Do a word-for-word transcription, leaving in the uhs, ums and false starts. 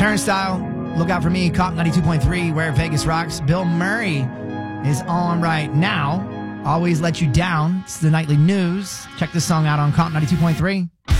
Turnstile, look out for me, Cop ninety-two point three, where Vegas rocks. Bill Murray is on right now. Always Let You Down. It's the nightly news. Check this song out on Cop ninety-two point three.